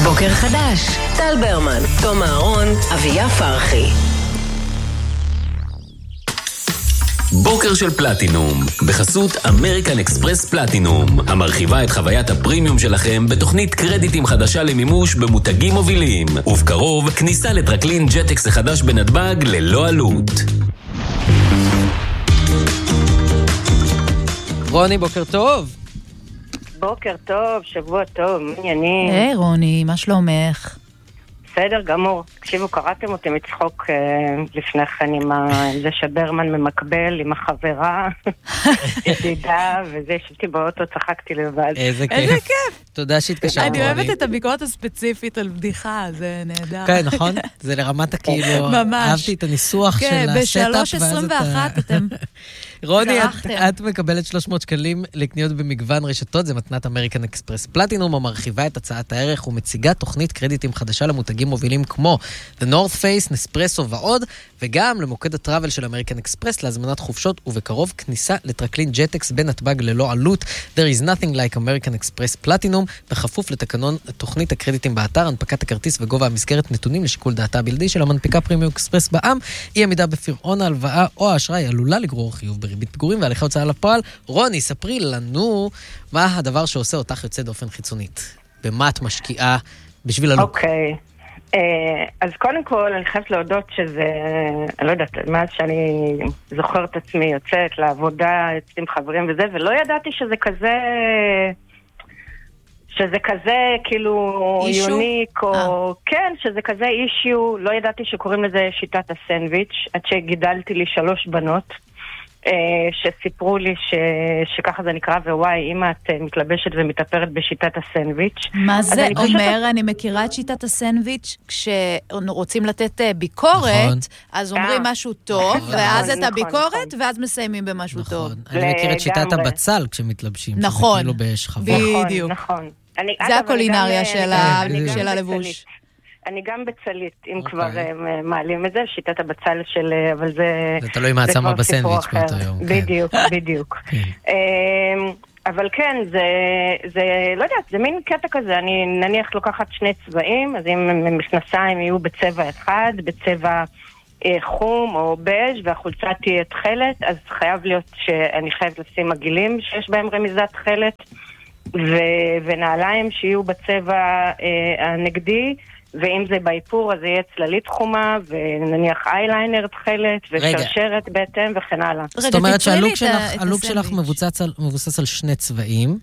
בוקר חדש, טל ברמן, תום אהרון, אביה פרחי. בוקר של פלטינום, בחסות אמריקן אקספרס פלטינום, המרחיבה את חוויית הפרימיום שלכם בתוכנית קרדיטים חדשה למימוש במותגים מובילים, ובקרוב כניסה לטרקלין ג'טקס החדש בנתב"ג ללא עלות. רוני, בוקר טוב. בוקר טוב, שבוע טוב, מעניינים. היי רוני, מה שלומך? בסדר גמור. תקשיבו, קראתם אותי מצחוק לפני כן עם זה שברמן ממקבל, עם החברה, ידידה, וזה, ישבתי באוטו, צחקתי לבד. איזה כיף. תודה שהתקשרת, רוני. אני אוהבת את הביקורת הספציפית על בדיחה, זה נהדר. כן, נכון? זה לרמת הכאילו, אהבתי את הניסוח של השטאפ. כן, ב-3.21 אתם... רוני, את מקבלת 300 שקלים לקניות במגוון רשתות, זה מתנת אמריקן אקספרס פלטינום, המרחיבה את הצעת הערך ומציגה תוכנית קרדיטים חדשה למותגים מובילים כמו The North Face, נספרסו ועוד, וגם למוקד הטראבל של אמריקן אקספרס להזמנת חופשות, ובקרוב כניסה לטרקלין ג'טקס בנתב"ג ללא עלות. There is nothing like American Express Platinum, בכפוף לתקנון תוכנית הקרדיטים באתר, הנפקת הכרטיס וגובה המסגרת נתונים לשיקול דעתה הבלעדי של המנפיקה פרימיום אקספרס בע"מ. אי עמידה בפירעון ההלוואה או האשראי עלולה לגרור חיוב בריבית פיגורים והליכי הוצאה לפועל. רוני, ספרי לנו מה הדבר שעושה אותך יוצא דופן חיצונית. במה את משקיעה בשביל הלוק? אוקיי. אז קודם כל, אני חייבת להודות שזה, אני לא יודעת, מאז שאני זוכרת עצמי יוצאת לעבודה, יוצאת עם חברים וזה, ולא ידעתי שזה כזה כאילו יוניק, או כן, שזה כזה אישיו, לא ידעתי שקוראים לזה שיטת הסנדוויץ', עד שגידלתי לי 3 בנות, שסיפרו לי שככה זה נקרא, ווואי, אמא את מתלבשת ומתאפרת בשיטת הסנדוויץ'. מה זה אומר? אני מכירה את שיטת הסנדוויץ', כשרוצים לתת ביקורת, אז אומרים משהו טוב, ואז את הביקורת, ואז מסיימים במשהו טוב. אני מכיר את שיטת הבצל כשמתלבשים. נכון, כאילו בשכבות. בדיוק. נכון. זה הקולינריה של הלבוש. אני גם בצלית, אם כבר מעלים את זה, שיטת הבצל של, אבל זה... זה תלוי מה שמה בסנדוויץ' באותו יום. בדיוק, בדיוק. אבל כן, זה, לא יודעת, זה מין קטע כזה, אני נניח לוקחת 2 צבעים, אז אם מכנסיים יהיו בצבע אחד, בצבע חום או בז' והחולצה תהיה תכלת, אז חייב להיות שאני חייבת לשים מגעילים שיש בהם רמיזת תכלת, ונעליים שיהיו בצבע הנגדי, ואם זה באיפור, אז יהיה צללית חומה, ונניח אייליינר תכלת, ושרשרת בהתאם, וכן הלאה. זאת אומרת שהלוק שלך מבוסס על 2 צבעים,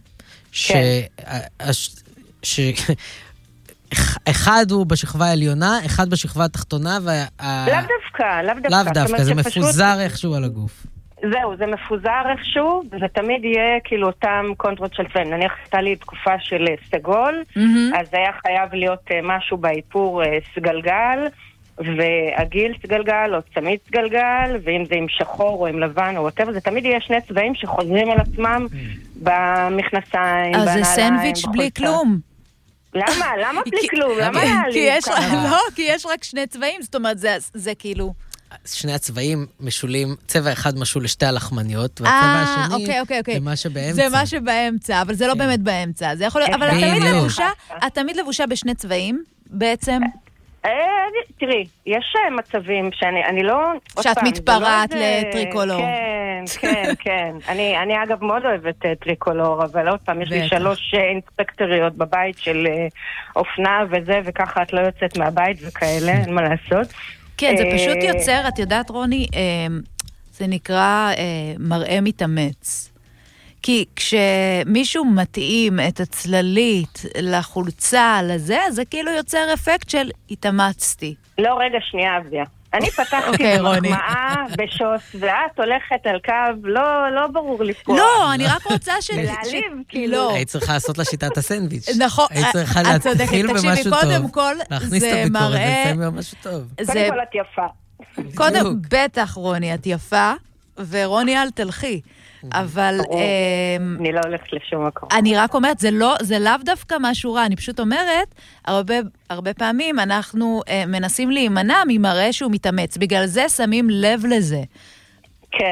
אחד הוא בשכבה העליונה, אחד בשכבה התחתונה, לאו דווקא, זה מפוזר איכשהו על הגוף. זהו, זה מפוזר איכשהו, וזה תמיד יהיה כאילו אותם קונטרות של צבעים. נניח הייתה לי תקופה של סגול, אז היה חייב להיות משהו באיפור סגלגל, ועגיל סגלגל, או צמיד סגלגל, ואם זה עם שחור או עם לבן או whatever, זה תמיד יהיה 2 צבעים שחוזרים על עצמם במכנסיים, אז זה סנדוויץ' בלי כלום. למה? למה בלי כלום? למה היה לי? לא, כי יש רק 2 צבעים, זאת אומרת, זה כאילו... 2 הצבעים משולים, צבע אחד משול לשתי הלחמניות, והצבע השני זה מה שבאמצע. זה מה שבאמצע, אבל זה לא באמת באמצע. זה יכול להיות, אבל את תמיד לבושה ב2 צבעים, בעצם? תראי, יש מצבים שאני לא... שאת מתפרעת לטריקולור. כן. אני אגב מאוד אוהבת טריקולור, אבל עוד פעם, יש לי 3 אינספקטוריות בבית של אופנה וזה, וככה את לא יוצאת מהבית וכאלה, אין מה לעשות. כן, זה פשוט יוצר, את יודעת רוני, זה נקרא מראה מתאמץ. כי כשמישהו מתאים את הצללית לחולצה, לזה, זה כאילו יוצר אפקט של התאמצתי. לא, רגע, שנייה, אביה. אני פתחתי במחמאה בשוס, ואת הולכת על קו, לא ברור לי פה. לא, אני רק רוצה להעליב, כאילו. היית צריכה לעשות לה שיטת הסנדוויץ'. נכון. היית צריכה להתחיל במשהו טוב. קודם כל, להכניס את הביקורת, ולסיים במשהו טוב. קודם כל את יפה. קודם, בטח רוני, את יפה, ורוני אל תלכי. אבל... אני לא הולכת לשום מקום. אני רק אומרת, זה לאו דווקא משהו רע, אני פשוט אומרת, הרבה פעמים אנחנו מנסים להימנע ממראה שהוא מתאמץ, בגלל זה שמים לב לזה. כן.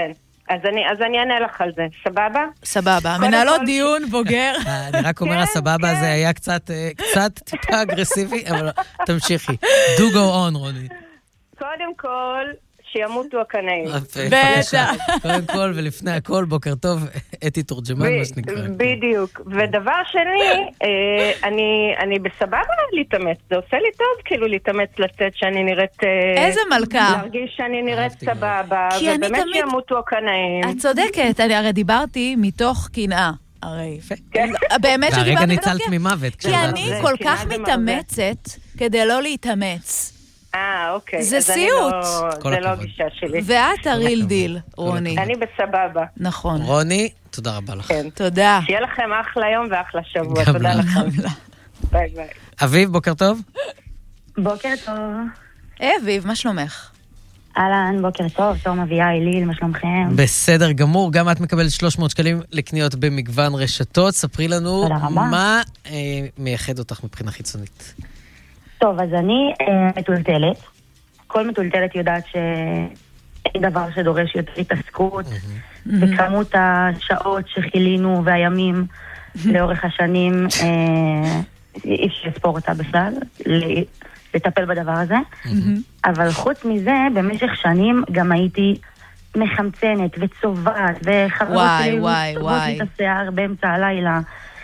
אז אני אענה לך על זה, סבבה? סבבה, מנהלות דיון בוגר. אני רק אומר, הסבבה הזה היה קצת טיפה אגרסיבי, אבל תמשיכי. Do go on, רוני. קודם כל, שימותו הקנאים. בטח. קודם כל ולפני הכל, בוקר טוב, אתי תורג'מן, מה שנקרא. בדיוק. ודבר שני, אני בסבבה להתאמץ. זה עושה לי טוב, כאילו, להתאמץ לצאת שאני נראית... איזה מלכה. להרגיש שאני נראית סבבה, ובאמת שימותו הקנאים. את צודקת, אני הרי דיברתי מתוך קנאה. הרי, באמת שדיברתי והרגע ניצלת ממוות. כי אני כל כך מתאמצת כדי לא להתאמץ. אוקיי. זה סיוט. זה לא גישה שלי. ואת הריל דיל, רוני. אני בסבבה. נכון. רוני, תודה רבה לך. תודה. שיהיה לכם אחלה יום ואחלה שבוע. תודה לכם. ביי ביי. אביב, בוקר טוב. בוקר טוב. אביב, מה שלומך? אהלן, בוקר טוב, תום אביה, אליל, מה שלומכם? בסדר גמור, גם את מקבלת 300 שקלים לקניות במגוון רשתות. ספרי לנו מה מייחד אותך מבחינה חיצונית. טוב, אז אני מטולטלת. כל מטולטלת יודעת שאין דבר שדורש יותר התעסקות, וכמות השעות שחילינו והימים לאורך השנים, אי אפשר לספור אותה בכלל, לטפל בדבר הזה. אבל חוץ מזה, במשך שנים גם הייתי מחמצנת וצובעת, וחברות שלי צובעות לי את השיער באמצע הלילה,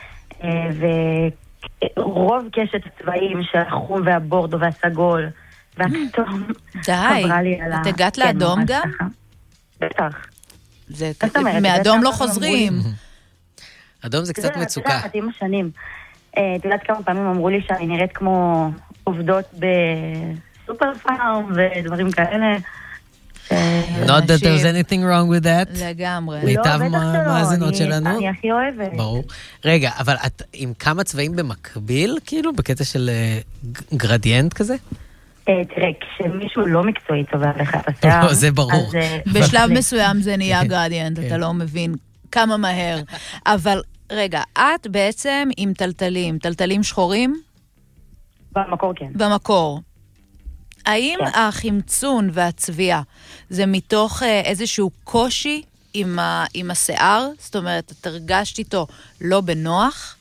רוב קשת הצבעים של החום והבורדו והסגול והכתום חברה לי על ה... את הגעת לאדום גם? בטח. מאדום לא חוזרים. אדום זה קצת מצוקה. את יודעת, עם השנים. את יודעת כמה פעמים אמרו לי שאני נראית כמו עובדות בסופר פארם ודברים כאלה. Not that there's anything wrong with that. לגמרי. מיטב מאזינות שלנו. אני הכי אוהבת. ברור. רגע, אבל את עם כמה צבעים במקביל, כאילו, בקטע של גרדיאנט כזה? תראה, כשמישהו לא מקצועי צובע לך את השיער... זה ברור. בשלב מסוים זה נהיה גרדיאנט, אתה לא מבין כמה מהר. אבל רגע, את בעצם עם טלטלים שחורים? במקור כן. במקור. האם החמצון והצביעה זה מתוך איזשהו קושי עם השיער? זאת אומרת, את הרגשת איתו לא בנוח?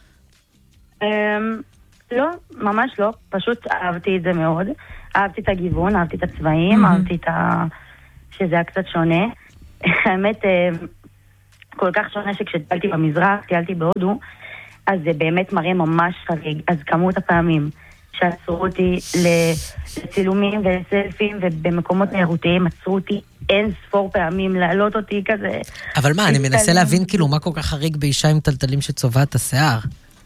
לא, ממש לא. פשוט אהבתי את זה מאוד. אהבתי את הגיוון, אהבתי את הצבעים, אהבתי את שזה היה קצת שונה. האמת, כל כך שונה שכשטיילתי במזרח, טיילתי בהודו, אז זה באמת מראה ממש חריג. אז כמות הפעמים שעצרו אותי לצילומים ולסלפים, ובמקומות תיירותיים עצרו אותי אין ספור פעמים להעלות אותי כזה. אבל מה, אני מנסה להבין כאילו מה כל כך חריג באישה עם טלטלים שצובעת את השיער.